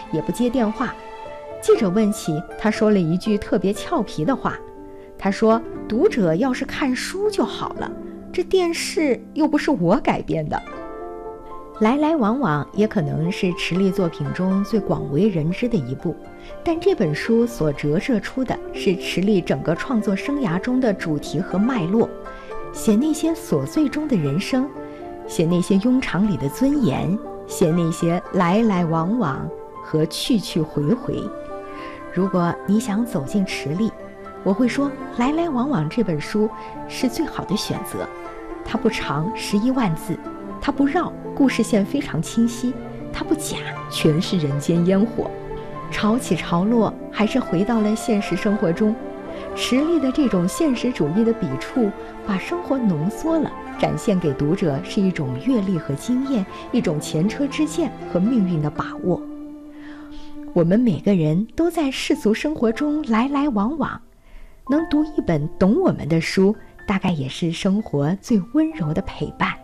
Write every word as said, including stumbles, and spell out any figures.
也不接电话。记者问起，他说了一句特别俏皮的话，他说读者要是看书就好了，这电视又不是我改编的。来来往往也可能是池莉作品中最广为人知的一部，但这本书所折射出的是池莉整个创作生涯中的主题和脉络，写那些琐碎中的人生，写那些庸常里的尊严，写那些来来往往和去去回回。如果你想走进池莉，我会说来来往往这本书是最好的选择。它不长，十一万字，它不绕，故事线非常清晰，它不假，全是人间烟火，潮起潮落，还是回到了现实生活中。池莉的这种现实主义的笔触，把生活浓缩了，展现给读者是一种阅历和经验，一种前车之鉴和命运的把握。我们每个人都在世俗生活中来来往往，能读一本懂我们的书，大概也是生活最温柔的陪伴。